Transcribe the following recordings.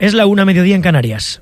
Es la 1:00 en Canarias.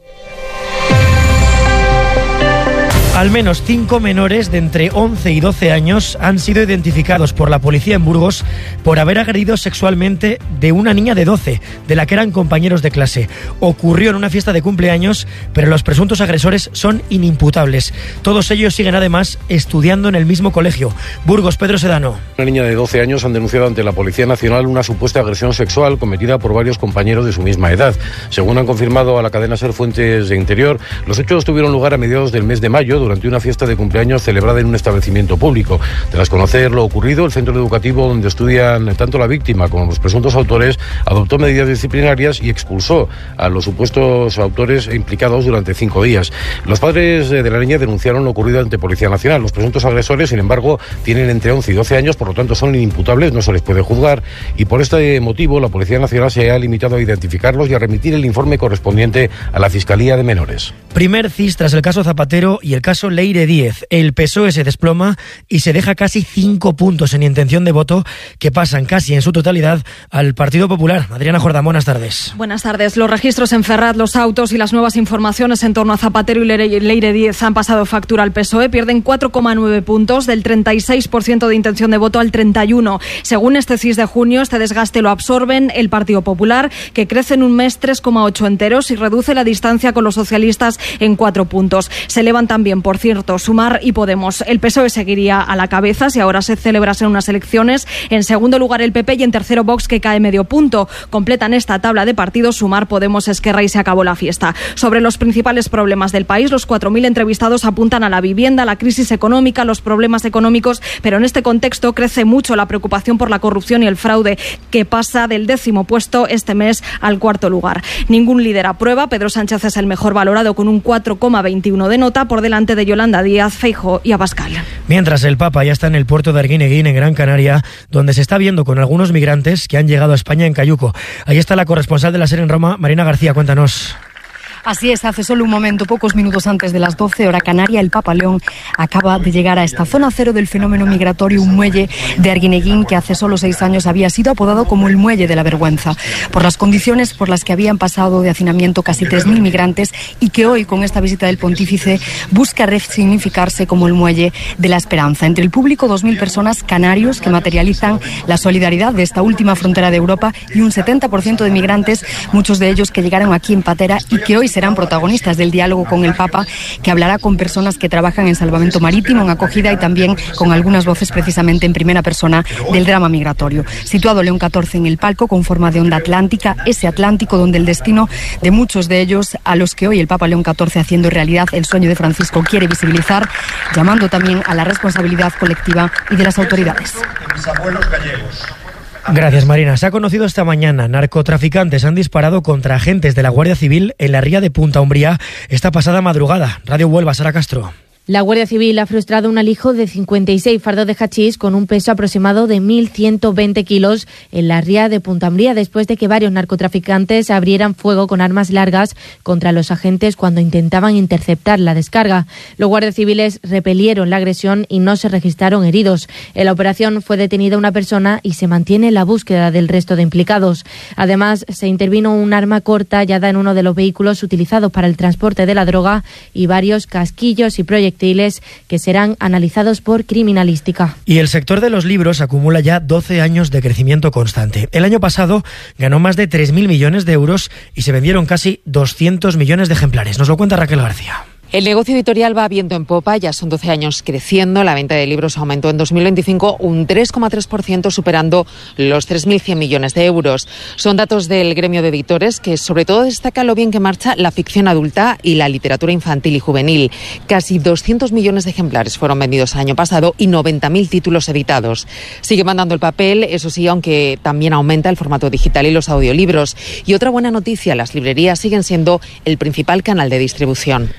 Al menos 5 menores de entre 11 y 12 años han sido identificados por la policía en Burgos por haber agredido sexualmente de una niña de 12, de la que eran compañeros de clase. Ocurrió en una fiesta de cumpleaños, pero los presuntos agresores son inimputables. Todos ellos siguen además estudiando en el mismo colegio. Burgos, Pedro Sedano. Una niña de 12 años han denunciado ante la Policía Nacional una supuesta agresión sexual cometida por varios compañeros de su misma edad. Según han confirmado a la cadena SER fuentes de Interior, los hechos tuvieron lugar a mediados del mes de mayo durante una fiesta de cumpleaños celebrada en un establecimiento público. Tras conocer lo ocurrido, el centro educativo donde estudian tanto la víctima como los presuntos autores adoptó medidas disciplinarias y expulsó a los supuestos autores implicados durante 5 días. Los padres de la niña denunciaron lo ocurrido ante Policía Nacional. Los presuntos agresores, sin embargo, tienen entre 11 y 12 años, por lo tanto son inimputables, no se les puede juzgar, y por este motivo la Policía Nacional se ha limitado a identificarlos y a remitir el informe correspondiente a la Fiscalía de Menores. Primer CIS tras el caso Zapatero y el caso Leire Díez. El PSOE se desploma y se deja casi 5 puntos en intención de voto que pasan casi en su totalidad al Partido Popular. Adriana Jordán, buenas tardes. Buenas tardes. Los registros en Ferraz, los autos y las nuevas informaciones en torno a Zapatero y Leire Díez han pasado factura al PSOE. Pierden 4,9 puntos, del 36% de intención de voto al 31%. Según este CIS de junio, este desgaste lo absorben el Partido Popular, que crece en un mes 3,8 enteros y reduce la distancia con los socialistas en 4 puntos. Se elevan también, por cierto, Sumar y Podemos. El PSOE seguiría a la cabeza si ahora se celebrasen unas elecciones. En segundo lugar el PP y en tercero Vox, que cae medio punto. Completan esta tabla de partidos Sumar, Podemos, Esquerra y se acabó la fiesta. Sobre los principales problemas del país, los 4.000 entrevistados apuntan a la vivienda, la crisis económica, los problemas económicos, pero en este contexto crece mucho la preocupación por la corrupción y el fraude, que pasa del 10º puesto este mes al 4º lugar. Ningún líder aprueba. Pedro Sánchez es el mejor valorado con un 4,21 de nota, por delante de Yolanda Díaz, Feijóo y Abascal. Mientras el Papa ya está en el puerto de Arguineguín, en Gran Canaria, donde se está viendo con algunos migrantes que han llegado a España en cayuco. Ahí está la corresponsal de la SER en Roma, Marina García, cuéntanos. Así es, hace solo un momento, pocos minutos antes de las 12 hora canaria, el Papa León acaba de llegar a esta zona cero del fenómeno migratorio, un muelle de Arguineguín que hace solo 6 años había sido apodado como el muelle de la vergüenza, por las condiciones por las que habían pasado de hacinamiento casi 3.000 migrantes y que hoy, con esta visita del pontífice, busca resignificarse como el muelle de la esperanza. Entre el público, 2.000 personas canarios que materializan la solidaridad de esta última frontera de Europa y un 70% de migrantes, muchos de ellos que llegaron aquí en patera y que hoy serán protagonistas del diálogo con el Papa, que hablará con personas que trabajan en salvamento marítimo, en acogida y también con algunas voces precisamente en primera persona del drama migratorio. Situado León XIV en el palco con forma de onda atlántica, ese Atlántico donde el destino de muchos de ellos, a los que hoy el Papa León XIV, haciendo realidad el sueño de Francisco, quiere visibilizar, llamando también a la responsabilidad colectiva y de las autoridades. Mis abuelos gallegos. Gracias, Marina. Se ha conocido esta mañana. Narcotraficantes han disparado contra agentes de la Guardia Civil en la ría de Punta Umbría esta pasada madrugada. Radio Huelva, Sara Castro. La Guardia Civil ha frustrado un alijo de 56 fardos de hachís con un peso aproximado de 1.120 kilos en la ría de Punta Umbría, después de que varios narcotraficantes abrieran fuego con armas largas contra los agentes cuando intentaban interceptar la descarga. Los guardias civiles repelieron la agresión y no se registraron heridos. En la operación fue detenida una persona y se mantiene la búsqueda del resto de implicados. Además, se intervino un arma corta hallada en uno de los vehículos utilizados para el transporte de la droga y varios casquillos y proyectiles que serán analizados por criminalística. Y el sector de los libros acumula ya 12 años de crecimiento constante. El año pasado ganó más de 3.000 millones de euros y se vendieron casi 200 millones de ejemplares. Nos lo cuenta Raquel García. El negocio editorial va viento en popa, ya son 12 años creciendo. La venta de libros aumentó en 2025 un 3,3%, superando los 3.100 millones de euros. Son datos del gremio de editores, que sobre todo destaca lo bien que marcha la ficción adulta y la literatura infantil y juvenil. Casi 200 millones de ejemplares fueron vendidos el año pasado y 90.000 títulos editados. Sigue mandando el papel, eso sí, aunque también aumenta el formato digital y los audiolibros. Y otra buena noticia, las librerías siguen siendo el principal canal de distribución. Y ahora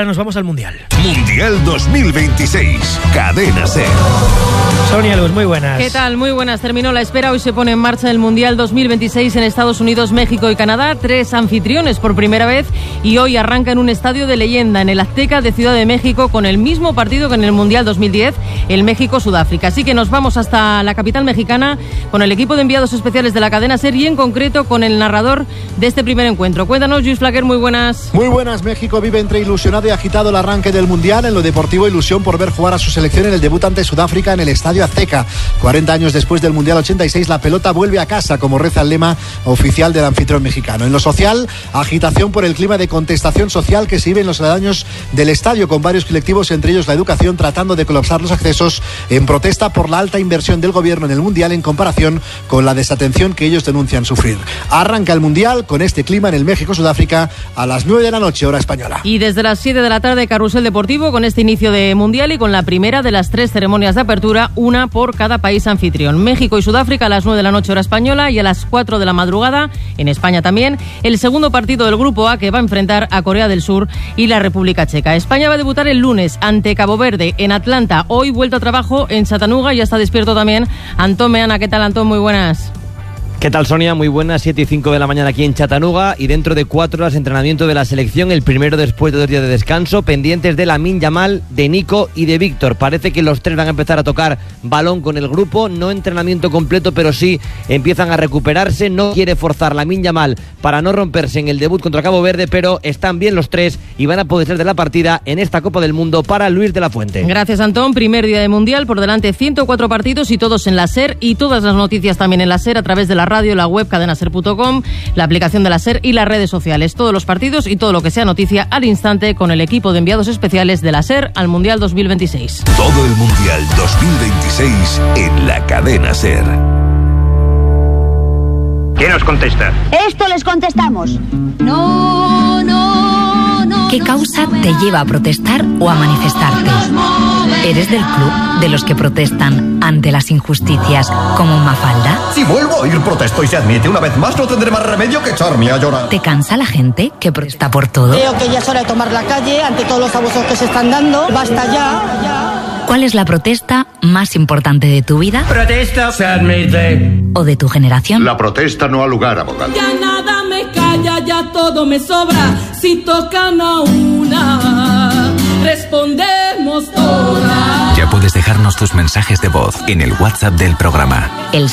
ahora nos vamos al Mundial. Mundial 2026, Cadena SER. Sonia Luz, muy buenas. ¿Qué tal? Muy buenas. Terminó la espera. Hoy se pone en marcha el Mundial 2026 en Estados Unidos, México y Canadá. 3 anfitriones por primera vez y hoy arranca en un estadio de leyenda, en el Azteca de Ciudad de México, con el mismo partido que en el Mundial 2010, el México-Sudáfrica. Así que nos vamos hasta la capital mexicana con el equipo de enviados especiales de la cadena SER y en concreto con el narrador de este primer encuentro. Cuéntanos, Luis Flaquer, muy buenas. Muy buenas. México vive entre ilusionado y agitado el arranque del Mundial. En lo deportivo, ilusión por ver jugar a su selección en el debut ante Sudáfrica en el Estadio Azteca. 40 años después del Mundial 86, la pelota vuelve a casa, como reza el lema oficial del anfitrión mexicano. En lo social, agitación por el clima de contestación social que se vive en los aledaños del estadio, con varios colectivos, entre ellos la educación, tratando de colapsar los accesos en protesta por la alta inversión del gobierno en el Mundial en comparación con la desatención que ellos denuncian sufrir. Arranca el Mundial con este clima en el México-Sudáfrica a las 9 de la noche, hora española. Y desde las 7 de la tarde, carrusel deportivo con este inicio de Mundial y con la primera de las 3 ceremonias de apertura, una por cada país anfitrión. México y Sudáfrica a las 9 de la noche, hora española, y a las 4 de la madrugada, en España también, el segundo partido del Grupo A, que va a enfrentar a Corea del Sur y la República Checa. España va a debutar el lunes ante Cabo Verde en Atlanta. Hoy vuelta a trabajo en Chattanooga, ya está despierto también Antón Meana. ¿Qué tal, Antón? Muy buenas. ¿Qué tal, Sonia? Muy buenas, 7 y 5 de la mañana aquí en Chattanooga y dentro de 4 horas entrenamiento de la selección, el primero después de 2 días de descanso, pendientes de Lamine Yamal, de Nico y de Víctor. Parece que los 3 van a empezar a tocar balón con el grupo, no entrenamiento completo, pero sí empiezan a recuperarse. No quiere forzar Lamine Yamal para no romperse en el debut contra Cabo Verde, pero están bien los 3 y van a poder ser de la partida en esta Copa del Mundo para Luis de la Fuente. Gracias, Antón. Primer día de Mundial, por delante 104 partidos y todos en la SER, y todas las noticias también en la SER a través de la radio, la web cadenaser.com, la aplicación de la SER y las redes sociales. Todos los partidos y todo lo que sea noticia al instante con el equipo de enviados especiales de la SER al Mundial 2026. Todo el Mundial 2026 en la cadena SER. ¿Quién nos contesta? Esto les contestamos. No, no, no. ¿Qué causa te lleva a protestar o a manifestarte? ¿Eres del club de los que protestan ante las injusticias como Mafalda? Si vuelvo a ir protesto y se admite una vez más, no tendré más remedio que echarme a llorar. ¿Te cansa la gente que protesta por todo? Creo que ya es hora de tomar la calle ante todos los abusos que se están dando. Basta ya. ¿Cuál es la protesta más importante de tu vida? Protesta se admite. ¿O de tu generación? La protesta no ha lugar, abogado. Ya nada me calla, ya todo me sobra. Si tocan a una, respondemos todas. Ya puedes dejarnos tus mensajes de voz en el WhatsApp del programa. El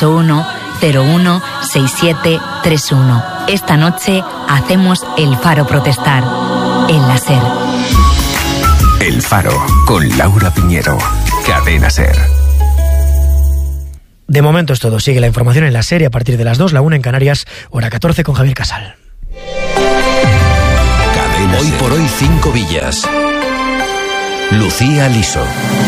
681-016731. Esta noche hacemos El Faro protestar en la SER. El Faro, con Laura Piñero. Cadena SER. De momento es todo. Sigue la información en la SER a partir de las 2, la 1 en Canarias, hora 14 con Javier Casal. Cadena Hoy por hoy 5 villas. Lucía Liso.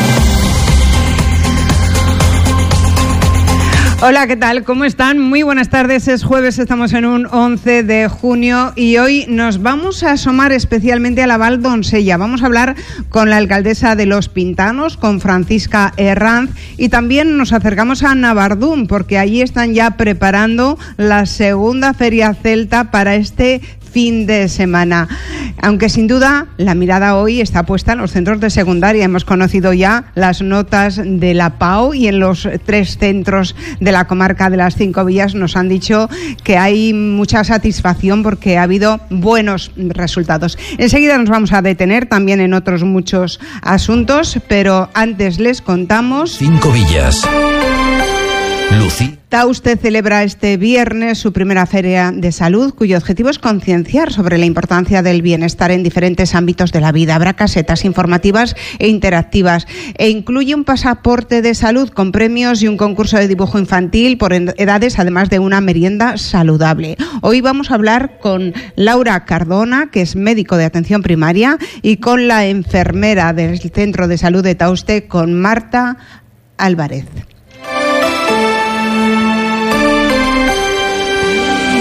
Hola, ¿qué tal? ¿Cómo están? Muy buenas tardes. Es jueves, estamos en un 11 de junio y hoy nos vamos a asomar especialmente a la Val d'Onsella. Vamos a hablar con la alcaldesa de Los Pintanos, con Francisca Herranz, y también nos acercamos a Navardún porque allí están ya preparando la segunda feria celta para este fin de semana. Aunque sin duda la mirada hoy está puesta en los centros de secundaria. Hemos conocido ya las notas de la PAO y en los 3 centros de la comarca de las 5 villas nos han dicho que hay mucha satisfacción porque ha habido buenos resultados. Enseguida nos vamos a detener también en otros muchos asuntos, pero antes les contamos 5 villas. Lucía. Tauste celebra este viernes su primera feria de salud, cuyo objetivo es concienciar sobre la importancia del bienestar en diferentes ámbitos de la vida. Habrá casetas informativas e interactivas e incluye un pasaporte de salud con premios y un concurso de dibujo infantil por edades, además de una merienda saludable. Hoy vamos a hablar con Laura Cardona, que es médico de atención primaria, y con la enfermera del Centro de Salud de Tauste, con Marta Álvarez.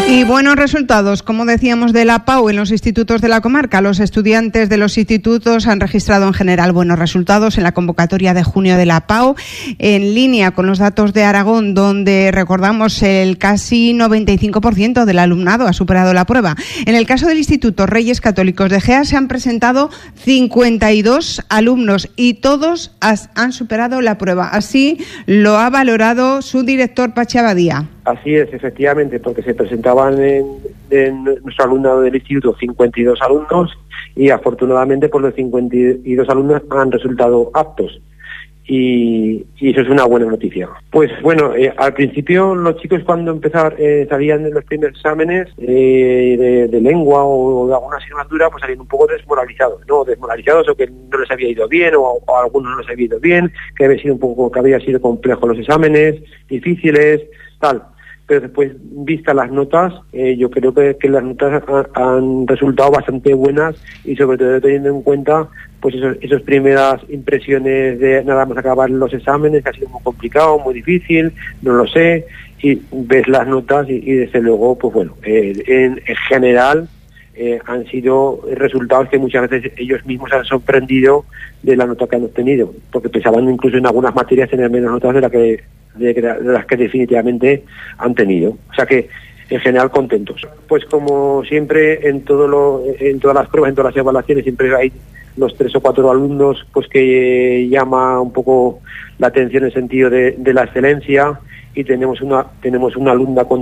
Y buenos resultados, como decíamos, de la PAU en los institutos de la comarca. Los estudiantes de los institutos han registrado en general buenos resultados en la convocatoria de junio de la PAU, en línea con los datos de Aragón, donde recordamos el casi 95% del alumnado ha superado la prueba. En el caso del Instituto Reyes Católicos de Gea se han presentado 52 alumnos y todos han superado la prueba. Así lo ha valorado su director, Pachi Abadía. Así es, efectivamente, porque se presentaban en nuestro alumnado del instituto 52 alumnos y afortunadamente por los 52 alumnos han resultado aptos y eso es una buena noticia. Pues bueno, al principio los chicos cuando empezaban salían de los primeros exámenes de lengua o de alguna asignatura, pues salían un poco desmoralizados o que no les había ido bien o a algunos no les había ido bien, que había sido complejo los exámenes, difíciles, tal. Pero después, vistas las notas, yo creo que las notas han resultado bastante buenas y sobre todo teniendo en cuenta pues esas primeras impresiones de nada más acabar los exámenes, que ha sido muy complicado, muy difícil, no lo sé, y ves las notas y desde luego, pues bueno, en general han sido resultados que muchas veces ellos mismos han sorprendido de la nota que han obtenido, porque pensaban incluso en algunas materias tener menos notas de las que definitivamente han tenido. O sea que, en general, contentos. Pues como siempre, en todas las pruebas, en todas las evaluaciones, siempre hay los 3 o 4 alumnos pues que llama un poco la atención en el sentido de la excelencia, y tenemos una alumna con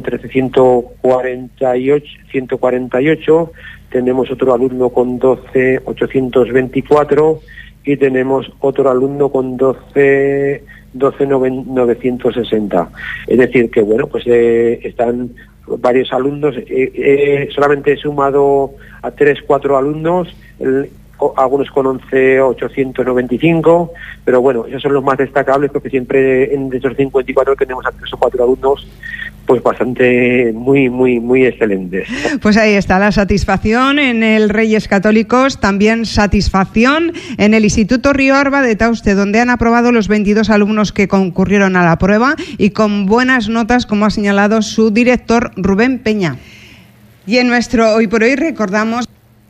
148, tenemos otro alumno con 12.824 y tenemos otro alumno con 12.960. Es decir, que bueno, pues están varios alumnos. Solamente he sumado a 3-4 alumnos, algunos con 11.895, pero bueno, esos son los más destacables, porque siempre en esos 54 tenemos a 3 o 4 alumnos pues bastante muy excelentes. Pues ahí está la satisfacción en el Reyes Católicos, también satisfacción en el Instituto Río Arba de Tauste, donde han aprobado los 22 alumnos que concurrieron a la prueba y con buenas notas, como ha señalado su director Rubén Peña. Y en nuestro Hoy por Hoy recordamos...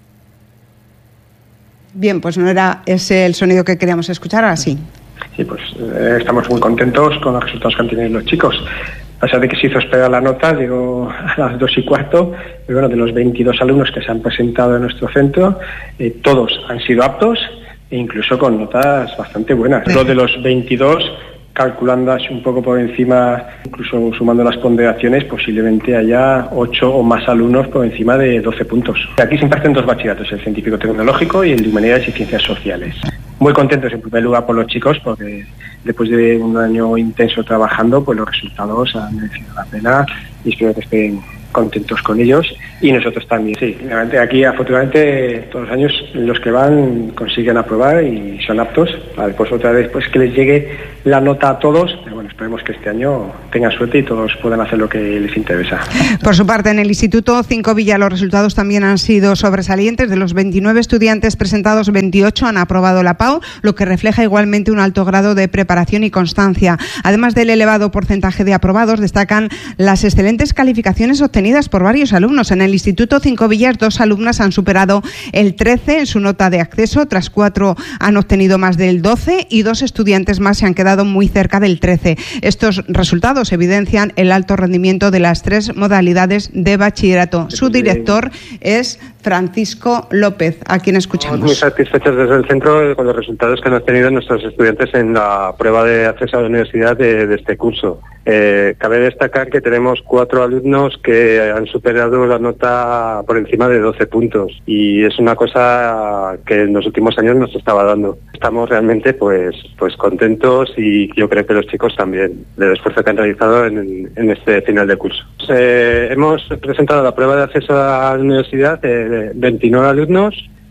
Bien, pues no era ese el sonido que queríamos escuchar, ahora sí. Sí, pues estamos muy contentos con los resultados que han tenido los chicos. A pesar de que se hizo esperar la nota, llegó a las 2:15, pero bueno, de los 22 alumnos que se han presentado en nuestro centro, todos han sido aptos e incluso con notas bastante buenas. Lo de los 22, calculando así un poco por encima, incluso sumando las ponderaciones, posiblemente haya 8 o más alumnos por encima de 12 puntos. Aquí se imparten 2 bachilleratos, el científico-tecnológico y el de humanidades y ciencias sociales. Muy contentos en primer lugar por los chicos, porque después de un año intenso trabajando, pues los resultados han merecido la pena y espero que estén contentos con ellos y nosotros también. Sí, realmente aquí afortunadamente todos los años los que van consiguen aprobar y son aptos. Pues otra vez pues que les llegue la nota a todos, pero bueno, esperemos que este año tengan suerte y todos puedan hacer lo que les interesa. Por su parte, en el Instituto Cinco Villa los resultados también han sido sobresalientes. De los 29 estudiantes presentados, 28 han aprobado la PAU, lo que refleja igualmente un alto grado de preparación y constancia. Además del elevado porcentaje de aprobados, destacan las excelentes calificaciones obtenidas por varios alumnos. En el Instituto Cinco Villas, 2 alumnas han superado el 13 en su nota de acceso, otras 4 han obtenido más del 12 y 2 estudiantes más se han quedado muy cerca del 13. Estos resultados evidencian el alto rendimiento de las 3 modalidades de bachillerato. Su director es Francisco López, a quien escuchamos. Muy satisfechos desde el centro con los resultados que han obtenido nuestros estudiantes en la prueba de acceso a la universidad de este curso. Cabe destacar que tenemos 4 alumnos que han superado la nota por encima de 12 puntos y es una cosa que en los últimos años nos estaba dando. Estamos realmente pues contentos y yo creo que los chicos también del esfuerzo que han realizado en este final de curso. Hemos presentado la prueba de acceso a la universidad de 29 alumnos.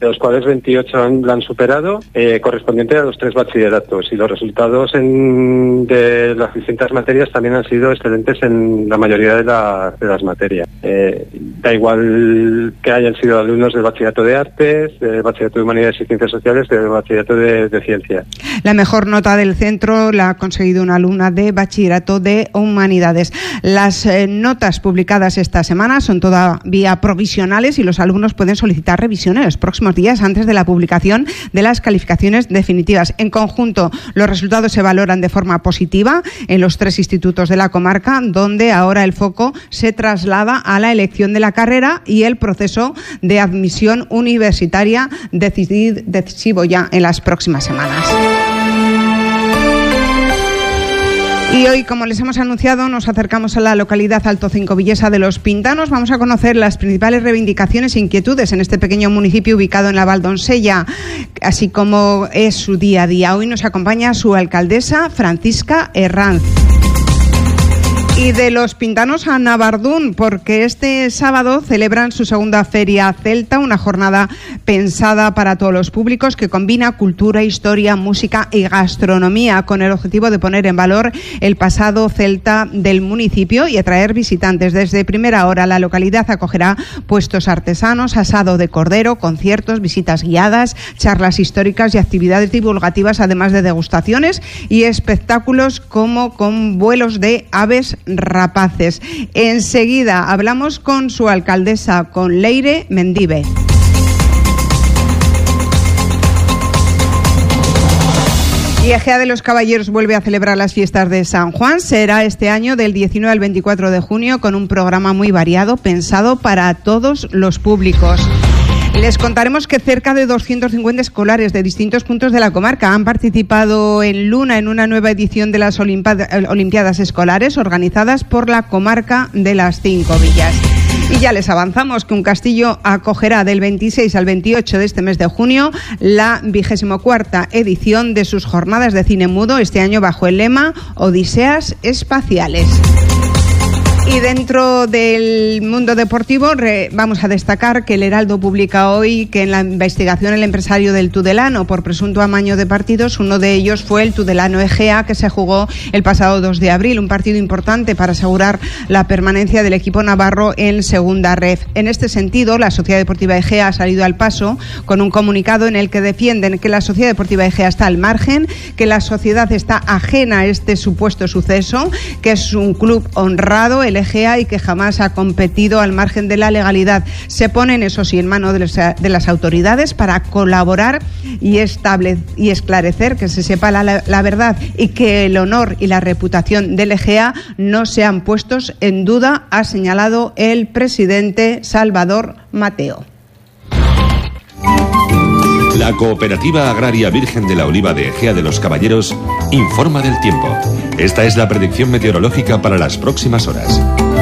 de los cuales 28 la han superado, correspondiente a los 3 bachilleratos. Y los resultados de las distintas materias también han sido excelentes en la mayoría de las materias. Da igual que hayan sido alumnos del bachillerato de artes, del bachillerato de humanidades y ciencias sociales, del bachillerato de ciencias. La mejor nota del centro la ha conseguido una alumna de bachillerato de humanidades. Las notas publicadas esta semana son todavía provisionales y los alumnos pueden solicitar revisiones en los próximos días antes de la publicación de las calificaciones definitivas. En conjunto, los resultados se valoran de forma positiva en los 3 institutos de la comarca, donde ahora el foco se traslada a la elección de la carrera y el proceso de admisión universitaria decisivo ya en las próximas semanas. Y hoy, como les hemos anunciado, nos acercamos a la localidad altocingovillesa de Los Pintanos. Vamos a conocer las principales reivindicaciones e inquietudes en este pequeño municipio ubicado en la Val d'Onsella, así como es su día a día. Hoy nos acompaña su alcaldesa, Francisca Herranz. Y de Los Pintanos a Navardún, porque este sábado celebran su segunda Feria Celta, una jornada pensada para todos los públicos que combina cultura, historia, música y gastronomía, con el objetivo de poner en valor el pasado celta del municipio y atraer visitantes. Desde primera hora la localidad acogerá puestos artesanos, asado de cordero, conciertos, visitas guiadas, charlas históricas y actividades divulgativas, además de degustaciones y espectáculos como con vuelos de aves rapaces. Enseguida hablamos con su alcaldesa, con Leire Mendive. Y Ejea de los Caballeros vuelve a celebrar las fiestas de San Juan. Será este año del 19 al 24 de junio con un programa muy variado pensado para todos los públicos. Les contaremos que cerca de 250 escolares de distintos puntos de la comarca han participado en Luna en una nueva edición de las Olimpiadas Escolares organizadas por la comarca de las 5 villas. Y ya les avanzamos que Un Castillo acogerá del 26 al 28 de este mes de junio la 24ª edición de sus jornadas de cine mudo, este año bajo el lema Odiseas Espaciales. Y dentro del mundo deportivo vamos a destacar que el Heraldo publica hoy que en la investigación el empresario del Tudelano por presunto amaño de partidos, uno de ellos fue el Tudelano Ejea, que se jugó el pasado 2 de abril, un partido importante para asegurar la permanencia del equipo navarro en Segunda Ref. En este sentido, la Sociedad Deportiva Ejea ha salido al paso con un comunicado en el que defienden que la Sociedad Deportiva Ejea está al margen, que la sociedad está ajena a este supuesto suceso, que es un club honrado, el Ejea, y que jamás ha competido al margen de la legalidad. Se ponen, eso sí, en manos de las autoridades para colaborar y esclarecer, que se sepa la verdad y que el honor y la reputación del Ejea no sean puestos en duda, ha señalado el presidente Salvador Mateo. La Cooperativa Agraria Virgen de la Oliva de Ejea de los Caballeros informa del tiempo. Esta es la predicción meteorológica para las próximas horas.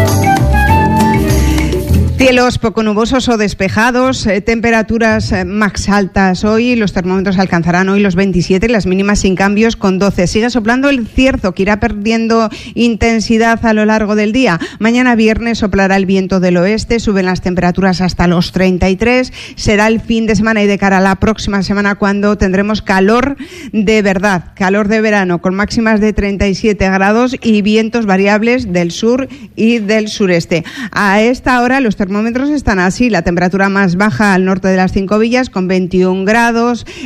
Cielos poco nubosos o despejados, temperaturas más altas hoy, los termómetros alcanzarán hoy los 27, las mínimas sin cambios con 12. Sigue soplando el cierzo, que irá perdiendo intensidad a lo largo del día. Mañana viernes soplará el viento del oeste, suben las temperaturas hasta los 33. Será el fin de semana y de cara a la próxima semana cuando tendremos calor de verdad, calor de verano, con máximas de 37 grados y vientos variables del sur y del sureste. A esta hora los termómetros están así, la temperatura más baja al norte de las 5 villas con 21 grados,